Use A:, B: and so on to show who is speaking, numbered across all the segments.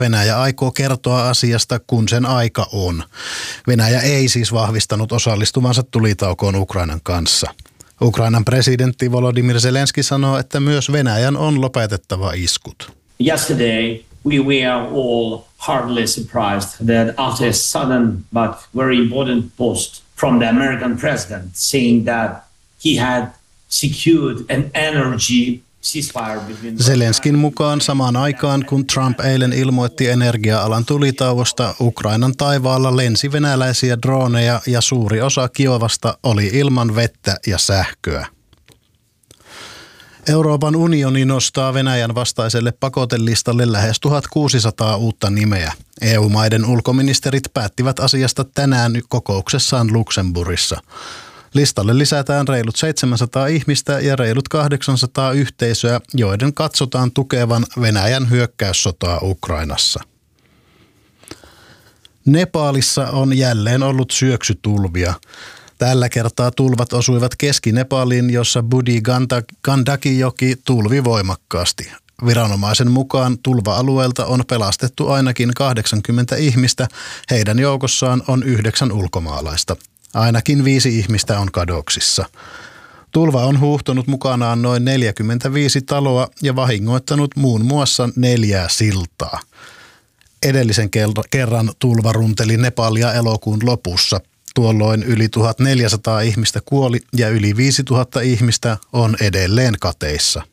A: Venäjä aikoo kertoa asiasta, kun sen aika on. Venäjä ei siis vahvistanut osallistuvansa tulitaukoon Ukrainan kanssa. Ukrainan presidentti Volodymyr Zelenski sanoo, että myös Venäjän on lopetettava iskut.
B: Yesterday we were all hardly surprised that after a sudden but very important post from the American president saying that he had secured an energy ceasefire between
A: Zelenskin mukaan samaan aikaan, kun Trump eilen ilmoitti energia-alan tulitauosta, Ukrainan taivaalla lensi venäläisiä droneja ja suuri osa Kiovasta oli ilman vettä ja sähköä. Euroopan unioni nostaa Venäjän vastaiselle pakotelistalle lähes 1600 uutta nimeä. EU-maiden ulkoministerit päättivät asiasta tänään kokouksessaan Luxemburgissa. Listalle lisätään reilut 700 ihmistä ja reilut 800 yhteisöä, joiden katsotaan tukevan Venäjän hyökkäyssotaa Ukrainassa. Nepalissa on jälleen ollut syöksytulvia. Tällä kertaa tulvat osuivat Keski-Nepaliin, jossa Budi Gandaki-joki tulvi voimakkaasti. Viranomaisen mukaan tulva-alueelta on pelastettu ainakin 80 ihmistä, heidän joukossaan on 9 ulkomaalaista. Ainakin 5 ihmistä on kadoksissa. Tulva on huuhtonut mukanaan noin 45 taloa ja vahingoittanut muun muassa 4 siltaa. Edellisen kerran tulva runteli Nepalia elokuun lopussa. Tuolloin yli 1400 ihmistä kuoli ja yli 5000 ihmistä on edelleen kateissa.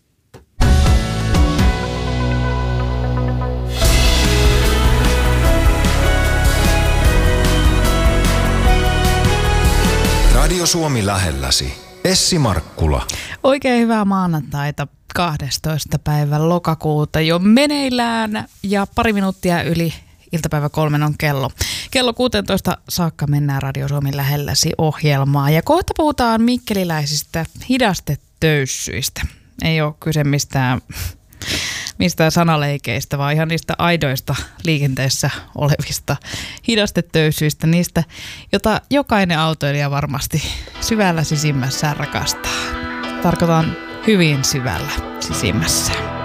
C: Radio Suomi lähelläsi. Essi Markkula.
D: Oikein hyvää maanantaita 12. päivän lokakuuta jo meneillään ja pari minuuttia yli iltapäivä 3 on kello. Kello 16 saakka mennään Radio Suomi lähelläsi -ohjelmaa ja kohta puhutaan mikkeliläisistä hidastetöyssyistä. Ei ole kyse mistään sanaleikeistä, vaan ihan niistä aidoista liikenteessä olevista hidastetöyssyistä, niistä, jota jokainen autoilija varmasti syvällä sisimmässään rakastaa. Tarkoitan hyvin syvällä sisimmässä.